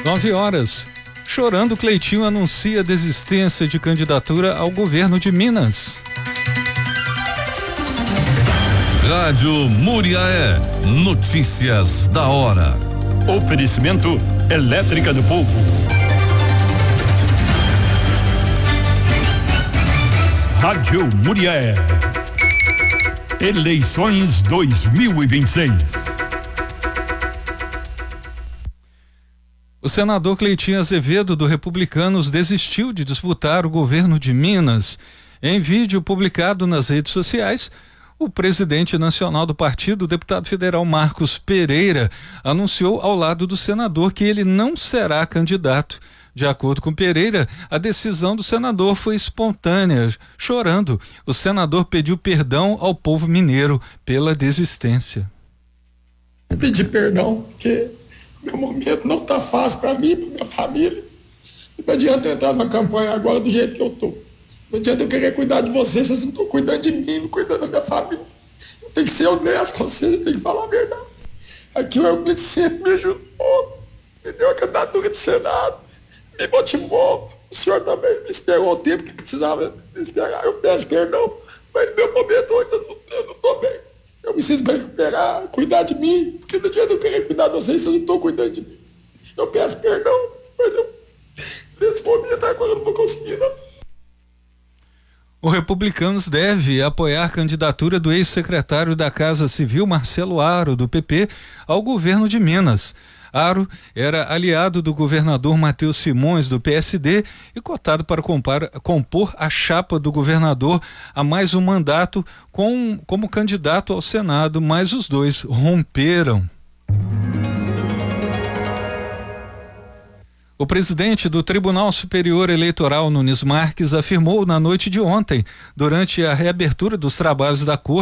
9h. Chorando, Cleitinho anuncia desistência de candidatura ao governo de Minas. Rádio Muriaé, notícias da hora. Oferecimento Elétrica do Povo. Rádio Muriaé. Eleições 2026. O senador Cleitinho Azevedo, do Republicanos, desistiu de disputar o governo de Minas. Em vídeo publicado nas redes sociais, o presidente nacional do partido, o deputado federal Marcos Pereira, anunciou ao lado do senador que ele não será candidato. De acordo com Pereira, a decisão do senador foi espontânea. Chorando, o senador pediu perdão ao povo mineiro pela desistência. Eu pedi perdão, porque meu momento não está fácil para mim, para minha família. Não adianta entrar na campanha agora do jeito que eu estou. Não adianta eu querer cuidar de vocês não estão cuidando de mim, não cuidando da minha família. Eu tenho que ser honesto com vocês, eu tenho que falar a verdade. Aqui o Euclides sempre me ajudou, me deu a candidatura de Senado, me motivou. O senhor também me esperou o tempo que precisava me esperar. Eu peço perdão, mas no meu momento eu não estou bem. Eu preciso me recuperar, cuidar de mim, porque não adianta eu querer cuidar de vocês não estão cuidando de mim. Eu peço perdão, mas nesse momento agora eu não vou conseguir, não. O Republicanos deve apoiar a candidatura do ex-secretário da Casa Civil, Marcelo Aro, do PP, ao governo de Minas. Aro era aliado do governador Matheus Simões, do PSD, e cotado para compor a chapa do governador a mais um mandato como candidato ao Senado, mas os dois romperam. O presidente do Tribunal Superior Eleitoral, Nunes Marques, afirmou na noite de ontem, durante a reabertura dos trabalhos da Corte,